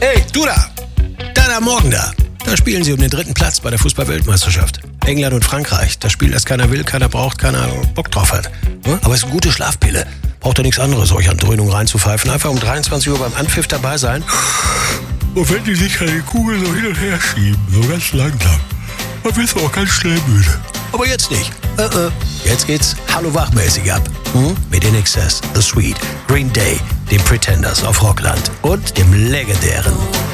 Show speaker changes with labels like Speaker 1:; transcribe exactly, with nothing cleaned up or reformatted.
Speaker 1: Hey, du da! Da, da, morgen da! Da spielen sie um den dritten Platz bei der Fußball-Weltmeisterschaft. England und Frankreich. Das Spiel, das keiner will, keiner braucht, keiner Bock drauf hat. Aber es ist eine gute Schlafpille. Braucht ja nichts anderes, euch an Dröhnung reinzupfeifen. Einfach um dreiundzwanzig Uhr beim Anpfiff dabei sein. Und wenn die sich an die Kugel so hin und her schieben, so ganz langsam, dann bist du auch ganz schnell müde. Aber jetzt nicht. Uh -uh. Jetzt geht's Hallo Wachmäßig ab. Hm? Mit In Excess, The Sweet, Green Day, den Pretenders auf Rockland und dem legendären